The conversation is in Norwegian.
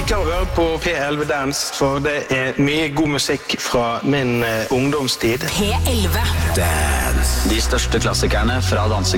liker å høre på P11 Dance, for det mye god musikk fra min ungdomstid. P11 Dance. De største klassikerne fra dansegulvet.